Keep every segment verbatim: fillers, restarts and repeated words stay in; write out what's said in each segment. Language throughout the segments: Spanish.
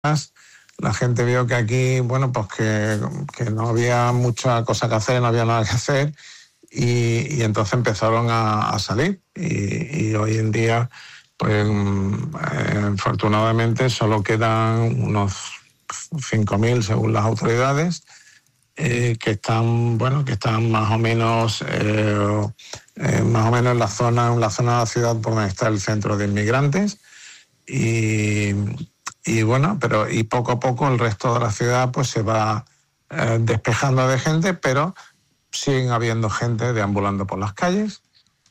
la gente vio que aquí, bueno, pues que, que no había mucha cosa que hacer, no había nada que hacer, y, y entonces empezaron a, a salir. Y, y hoy en día, pues eh, afortunadamente solo quedan unos cinco mil según las autoridades, eh, que están, bueno, que están más o menos, eh, eh, más o menos en la zona, en la zona de la ciudad por donde está el centro de inmigrantes. Y, y bueno, pero y poco a poco el resto de la ciudad pues se va eh, despejando de gente, pero siguen habiendo gente deambulando por las calles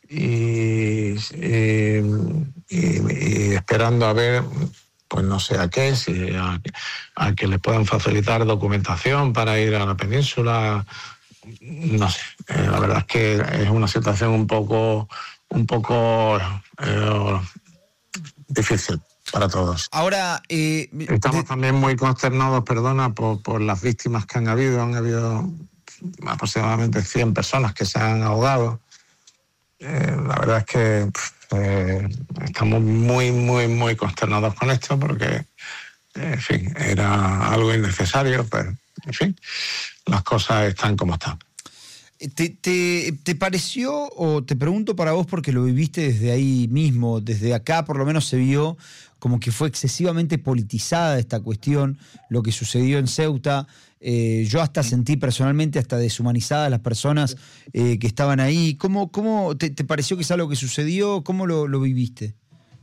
y, y, y, y esperando a ver, pues no sé a qué, si a, a que les puedan facilitar documentación para ir a la península, no sé. Eh, la verdad es que es una situación un poco, un poco eh, difícil para todos. Ahora, eh, estamos de... también muy consternados, perdona, por, por las víctimas que han habido. Han habido aproximadamente cien personas que se han ahogado. Eh, la verdad es que eh, estamos muy, muy, muy consternados con esto porque, en fin, era algo innecesario, pero, en fin, las cosas están como están. ¿Te, te, ¿Te pareció, o te pregunto para vos porque lo viviste desde ahí mismo, desde acá por lo menos se vio como que fue excesivamente politizada esta cuestión, lo que sucedió en Ceuta? Eh, yo hasta sentí personalmente hasta deshumanizadas las personas eh, que estaban ahí. ¿Cómo, cómo te, te pareció que es algo que sucedió? ¿Cómo lo, lo viviste?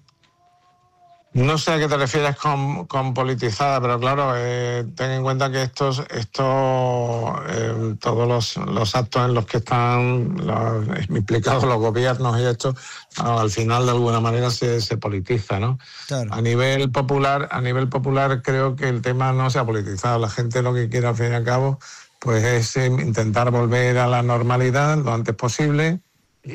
No sé a qué te refieres con, con politizada, pero claro, eh, ten en cuenta que estos, estos eh, todos los, los actos en los que están los, implicados los gobiernos y esto, al final de alguna manera se, se politiza, ¿no? Claro. A nivel popular, a nivel popular creo que el tema no se ha politizado. La gente lo que quiere al fin y al cabo pues es eh, intentar volver a la normalidad lo antes posible. Y,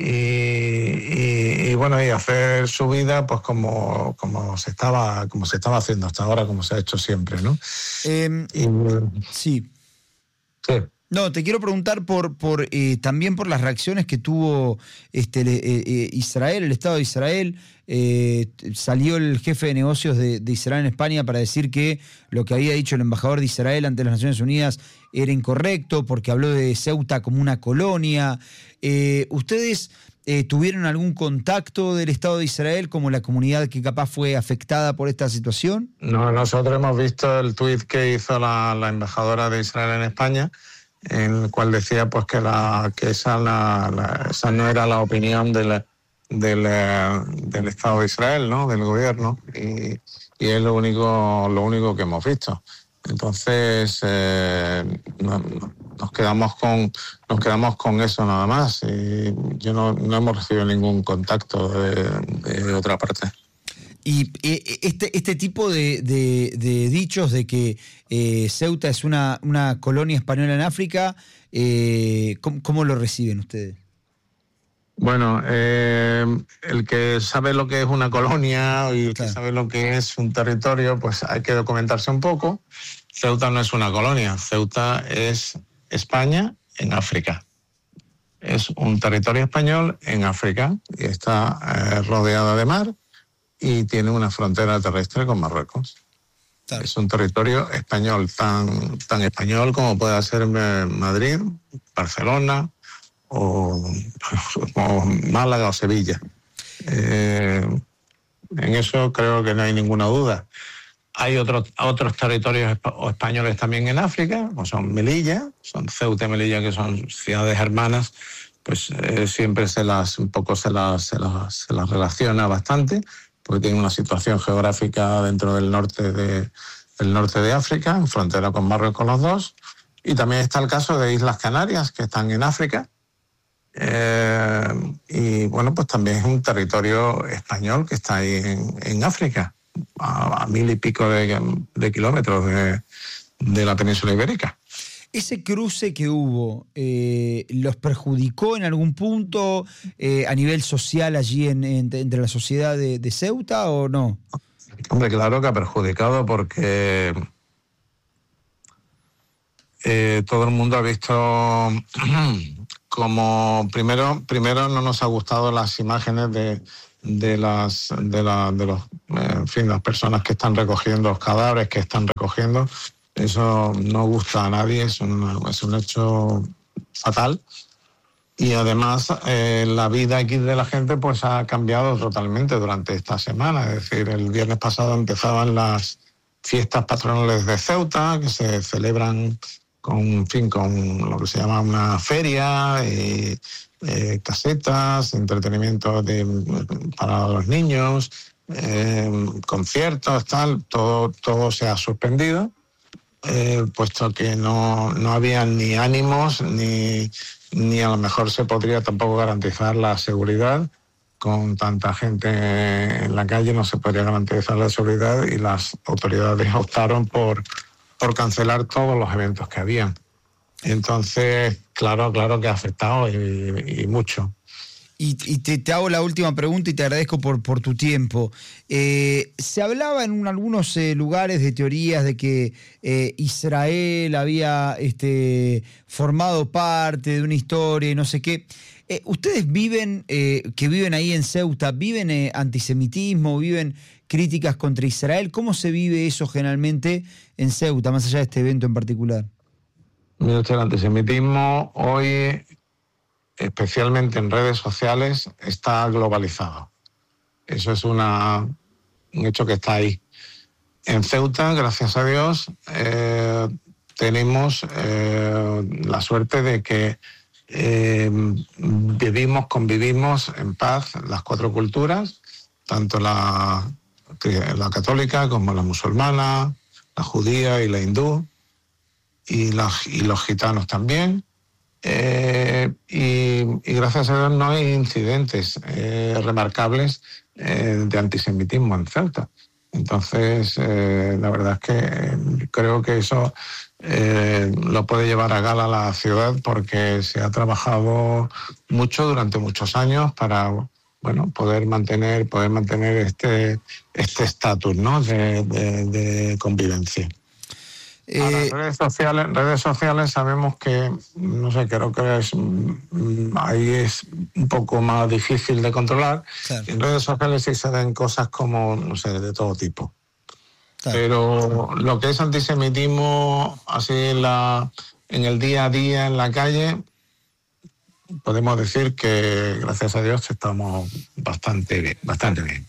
y, y bueno, y hacer su vida pues como, como se estaba como se estaba haciendo hasta ahora, como se ha hecho siempre, ¿no? Eh, y, sí. Sí. No, te quiero preguntar por, por eh, también por las reacciones que tuvo este, eh, eh, Israel, el Estado de Israel. Eh, salió el jefe de negocios de, de Israel en España para decir que lo que había dicho el embajador de Israel ante las Naciones Unidas era incorrecto porque habló de Ceuta como una colonia. Eh, ¿Ustedes eh, tuvieron algún contacto del Estado de Israel como la comunidad que capaz fue afectada por esta situación? No, nosotros hemos visto el tuit que hizo la, la embajadora de Israel en España, en el cual decía pues que la que esa la, la, esa no era la opinión de la, del, del Estado de Israel, ¿no? Del gobierno, y, y es lo único lo único que hemos visto. Entonces eh, no, nos quedamos con nos quedamos con eso nada más, y yo no, no hemos recibido ningún contacto de, de otra parte. Y eh, este, este tipo de, de, de dichos de que eh, Ceuta es una, una colonia española en África, eh, ¿cómo, ¿cómo lo reciben ustedes? Bueno, eh, el que sabe lo que es una colonia y el Claro. que sabe lo que es un territorio, pues hay que documentarse un poco. Ceuta no es una colonia, Ceuta es España en África. Es un territorio español en África y está eh, rodeada de mar y tiene una frontera terrestre con Marruecos. Claro. Es un territorio español, tan, tan español como pueda ser Madrid, Barcelona o, o Málaga o Sevilla. Eh, en eso creo que no hay ninguna duda. Hay otros, otros territorios españoles también en África, como son Melilla, son Ceuta y Melilla, que son ciudades hermanas, pues eh, siempre se las, un poco se las, se las, se las relaciona bastante, porque tienen una situación geográfica dentro del norte de, del norte de África, en frontera con Marruecos los dos. Y también está el caso de Islas Canarias, que están en África. Eh, y bueno, pues también es un territorio español que está ahí en, en África, a, a mil y pico de, de kilómetros de, de la península ibérica. ¿Ese cruce que hubo eh, los perjudicó en algún punto eh, a nivel social allí en, en, entre la sociedad de, de Ceuta o no? Hombre, claro que ha perjudicado porque eh, todo el mundo ha visto como primero, primero no nos ha gustado las imágenes de, de las de, la, de los en fin, las personas que están recogiendo los cadáveres, que están recogiendo. Eso no gusta a nadie, es un, es un hecho fatal. Y además eh, la vida aquí de la gente pues ha cambiado totalmente durante esta semana. Es decir, el viernes pasado empezaban las fiestas patronales de Ceuta, que se celebran con, en fin, con lo que se llama una feria, y, eh, casetas, entretenimiento de, para los niños, eh, conciertos, tal, todo, todo se ha suspendido, eh, puesto que no, no había ni ánimos, ni, ni a lo mejor se podría tampoco garantizar la seguridad. Con tanta gente en la calle no se podría garantizar la seguridad y las autoridades optaron por, por cancelar todos los eventos que habían. Entonces, claro, claro que ha afectado y, y mucho. Y, y te, te hago la última pregunta y te agradezco por, por tu tiempo. Eh, se hablaba en un, algunos eh, lugares de teorías de que eh, Israel había este, formado parte de una historia y no sé qué. Eh, ¿Ustedes viven, eh, que viven ahí en Ceuta, viven eh, antisemitismo, viven críticas contra Israel? ¿Cómo se vive eso generalmente en Ceuta, más allá de este evento en particular? Mira usted, el antisemitismo hoy, especialmente en redes sociales, está globalizado. Eso es una, un hecho que está ahí. En Ceuta, gracias a Dios, eh, tenemos eh, la suerte de que eh, vivimos, convivimos en paz las cuatro culturas, tanto la, la católica como la musulmana, la judía y la hindú, y, la, y los gitanos también. Eh, y, y gracias a Dios no hay incidentes eh, remarcables eh, de antisemitismo en Ceuta. Entonces, eh, la verdad es que creo que eso eh, lo puede llevar a gala la ciudad, porque se ha trabajado mucho durante muchos años para, bueno, poder mantener, poder mantener este este estatus, ¿no?, de, de, de convivencia. Ahora, en redes sociales, redes sociales sabemos que, no sé, creo que es, ahí es un poco más difícil de controlar. Claro. En redes sociales sí se ven cosas como, no sé, de todo tipo. Claro. Pero lo que es antisemitismo, así en, la, en el día a día, en la calle, podemos decir que, gracias a Dios, estamos bastante bien. Bastante bien.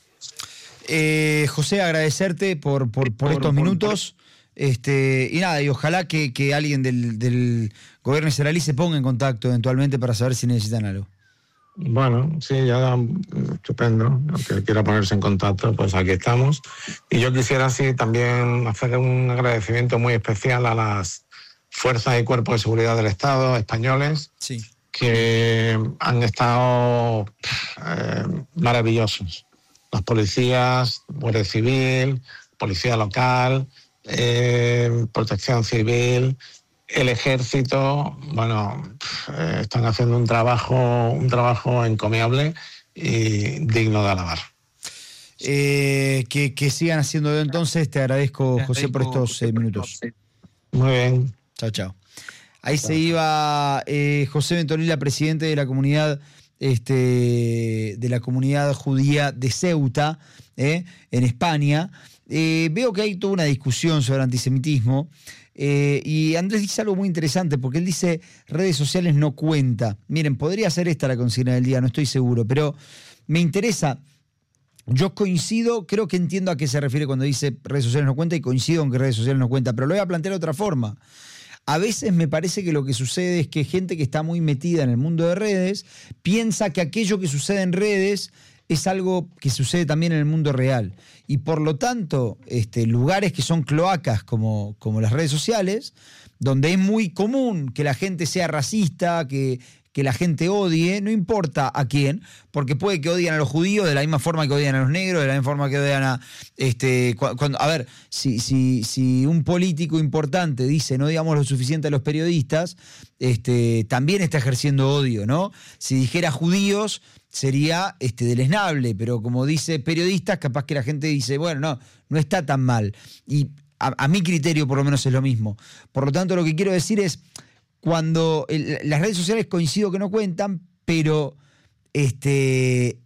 Eh, José, agradecerte por, por, por, por estos por, minutos. Por... Este, y nada, y ojalá que, que alguien del, del gobierno israelí se ponga en contacto eventualmente para saber si necesitan algo. Bueno, sí, ya estupendo. El que quiera ponerse en contacto, pues aquí estamos. Y yo quisiera sí también hacer un agradecimiento muy especial a las fuerzas y cuerpos de seguridad del Estado españoles, sí, que han estado eh, maravillosos. Las policías, Guardia Civil, Policía Local, Eh, Protección Civil, el Ejército, bueno, eh, están haciendo un trabajo, un trabajo encomiable y digno de alabar. Eh, que, que sigan haciéndolo entonces. Te agradezco, José, por estos eh, minutos. Muy bien. Chao, chao. Ahí chao. Se iba eh, José Ventolila, presidente de la comunidad este, de la comunidad judía de Ceuta, eh, en España. Eh, veo que hay toda una discusión sobre antisemitismo eh, y Andrés dice algo muy interesante, porque él dice redes sociales no cuenta. Miren, podría ser esta la consigna del día, no estoy seguro, pero me interesa. Yo coincido, creo que entiendo a qué se refiere cuando dice redes sociales no cuenta, y coincido en que redes sociales no cuenta, pero lo voy a plantear de otra forma. A veces me parece que lo que sucede es que gente que está muy metida en el mundo de redes piensa que aquello que sucede en redes es algo que sucede también en el mundo real. Y por lo tanto, este, lugares que son cloacas como, como las redes sociales, donde es muy común que la gente sea racista, que, que la gente odie, no importa a quién, porque puede que odien a los judíos de la misma forma que odian a los negros, de la misma forma que odian a... Este, cuando, a ver, si, si, si un político importante dice no digamos lo suficiente a los periodistas, este, también está ejerciendo odio, ¿no? Si dijera judíos, sería este, deleznable, pero como dice periodistas, capaz que la gente dice, bueno, no, no está tan mal. Y a, a mi criterio por lo menos es lo mismo. Por lo tanto, lo que quiero decir es, cuando el, las redes sociales coincido que no cuentan, pero este,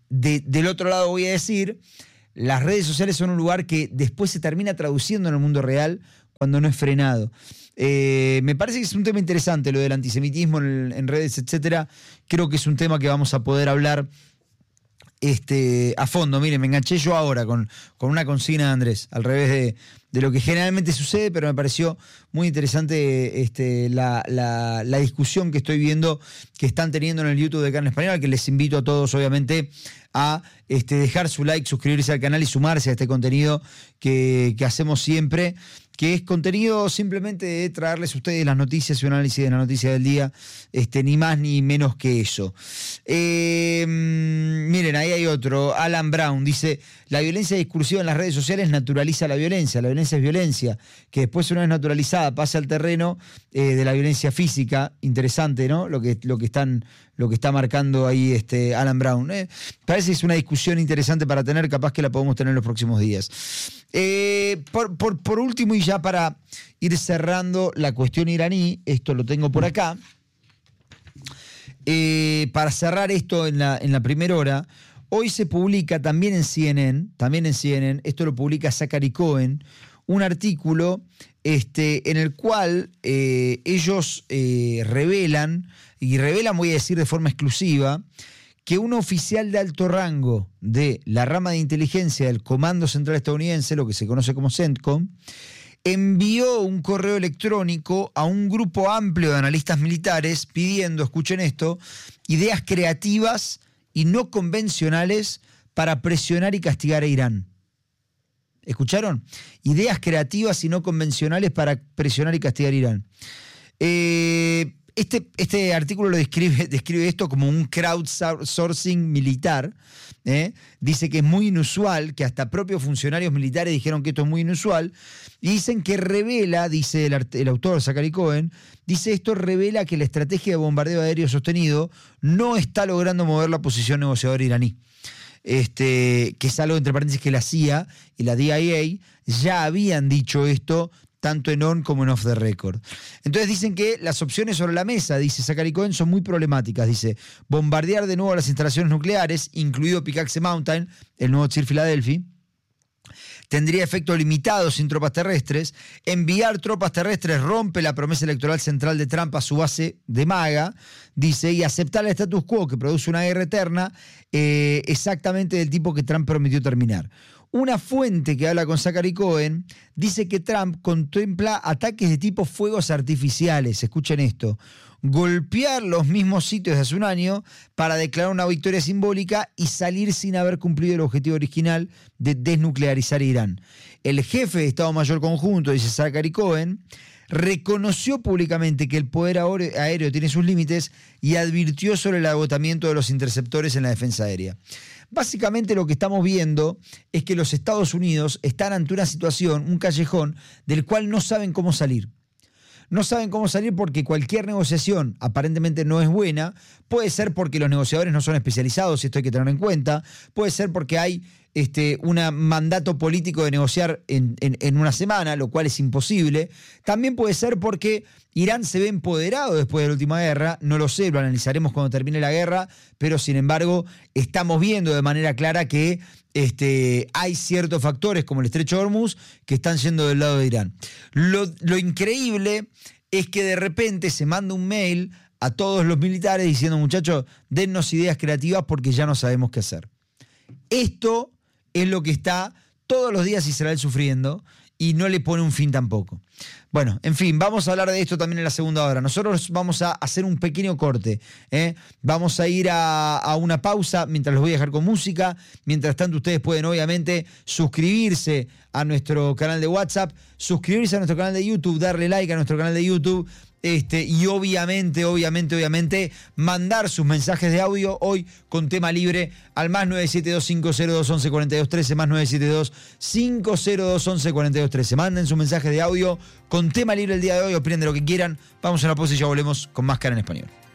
de, del otro lado voy a decir, las redes sociales son un lugar que después se termina traduciendo en el mundo real cuando no es frenado. Eh, me parece que es un tema interesante lo del antisemitismo en, en redes, etcétera. Creo que es un tema que vamos a poder hablar este, a fondo. Miren, me enganché yo ahora con, con una consigna de Andrés, al revés de, de lo que generalmente sucede, pero me pareció muy interesante este, la, la, la discusión que estoy viendo que están teniendo en el YouTube de Carne Española, que les invito a todos, obviamente, a este, dejar su like, suscribirse al canal y sumarse a este contenido que, que hacemos siempre, que es contenido simplemente de traerles a ustedes las noticias y un análisis de la noticia del día, este, ni más ni menos que eso. Eh, miren, ahí hay otro, Alan Brown, dice, la violencia discursiva en las redes sociales naturaliza la violencia, la violencia es violencia, que después una vez naturalizada pasa al terreno eh, de la violencia física. Interesante, ¿no? Lo que, lo que, están, lo que está marcando ahí este Alan Brown. Eh, parece que es una discusión interesante para tener, capaz que la podemos tener en los próximos días. Eh, por, por, por último, y ya para ir cerrando la cuestión iraní, esto lo tengo por acá, eh, para cerrar esto en la, en la primera hora, hoy se publica también en C N N, también en C N N, esto lo publica Zachary Cohen, un artículo este, en el cual eh, ellos eh, revelan, y revelan, voy a decir de forma exclusiva, que un oficial de alto rango de la rama de inteligencia del Comando Central Estadounidense, lo que se conoce como CENTCOM, envió un correo electrónico a un grupo amplio de analistas militares pidiendo, escuchen esto, ideas creativas y no convencionales para presionar y castigar a Irán. ¿Escucharon? Ideas creativas y no convencionales para presionar y castigar a Irán. Eh... Este, este artículo lo describe, describe esto como un crowdsourcing militar. ¿eh? Dice que es muy inusual, que hasta propios funcionarios militares dijeron que esto es muy inusual. Y dicen que revela, dice el, el autor Zachary Cohen, dice esto revela que la estrategia de bombardeo aéreo sostenido no está logrando mover la posición negociadora iraní. Este, que es algo, entre paréntesis, que la C I A y la D I A ya habían dicho esto tanto en on como en off the record. Entonces dicen que las opciones sobre la mesa, dice Zachary Cohen, son muy problemáticas. Dice, bombardear de nuevo las instalaciones nucleares, incluido Pickaxe Mountain, el nuevo Sir Philadelphia, tendría efectos limitados sin tropas terrestres. Enviar tropas terrestres rompe la promesa electoral central de Trump a su base de MAGA, dice, y aceptar el status quo que produce una guerra eterna, eh, exactamente del tipo que Trump prometió terminar. Una fuente que habla con Zachary Cohen dice que Trump contempla ataques de tipo fuegos artificiales. Escuchen esto. Golpear los mismos sitios de hace un año para declarar una victoria simbólica y salir sin haber cumplido el objetivo original de desnuclearizar Irán. El jefe de Estado Mayor Conjunto, dice Zachary Cohen, reconoció públicamente que el poder aéreo tiene sus límites y advirtió sobre el agotamiento de los interceptores en la defensa aérea. Básicamente lo que estamos viendo es que los Estados Unidos están ante una situación, un callejón, del cual no saben cómo salir. No saben cómo salir porque cualquier negociación aparentemente no es buena. Puede ser porque los negociadores no son especializados, y esto hay que tenerlo en cuenta. Puede ser porque hay este, un mandato político de negociar en, en, en una semana, lo cual es imposible. También puede ser porque Irán se ve empoderado después de la última guerra. No lo sé, lo analizaremos cuando termine la guerra, pero sin embargo estamos viendo de manera clara que Este, hay ciertos factores como el estrecho de Hormuz que están yendo del lado de Irán. Lo, lo increíble es que de repente se manda un mail a todos los militares diciendo, muchachos, dennos ideas creativas porque ya no sabemos qué hacer. Esto es lo que está todos los días Israel sufriendo y no le pone un fin tampoco. Bueno, en fin, vamos a hablar de esto también en la segunda hora. Nosotros vamos a hacer un pequeño corte. ¿eh? Vamos a ir a, a una pausa mientras los voy a dejar con música. Mientras tanto, ustedes pueden obviamente suscribirse a nuestro canal de WhatsApp, suscribirse a nuestro canal de YouTube, darle like a nuestro canal de YouTube. Este, y obviamente, obviamente, obviamente, mandar sus mensajes de audio hoy con tema libre al más nueve siete dos, cinco cero dos, once, cuarenta y dos, trece, más nueve siete dos, cinco cero dos, once, cuarenta y dos, trece. Manden sus mensajes de audio con tema libre el día de hoy, opinen de lo que quieran. Vamos a la pausa y ya volvemos con más Cara en Español.